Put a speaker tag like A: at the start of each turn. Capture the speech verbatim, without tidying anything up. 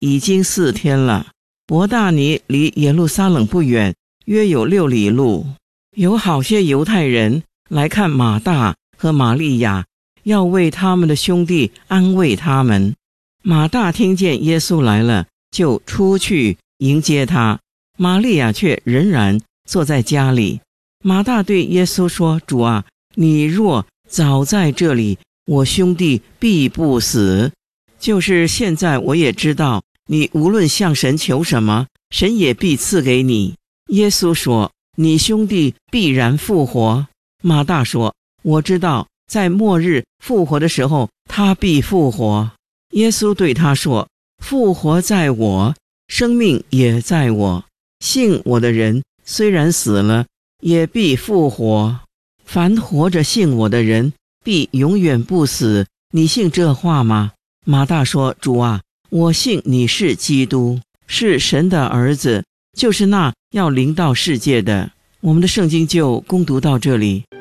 A: 已经四天了。伯大尼离耶路撒冷不远，约有六里路。有好些犹太人来看马大和玛利亚，要为他们的兄弟安慰他们。马大听见耶稣来了，就出去迎接他，玛利亚却仍然坐在家里。马大对耶稣说：主啊，你若早在这里，我兄弟必不死。就是现在我也知道，你无论向神求什么，神也必赐给你。耶稣说：你兄弟必然复活。马大说：我知道，在末日复活的时候，他必复活。耶稣对他说：复活在我，生命也在我。信我的人，虽然死了，也必复活。凡活着信我的人，必永远不死。你信这话吗？马大说：主啊，我信你是基督，是神的儿子，就是那要临到世界的。我们的圣经就攻读到这里。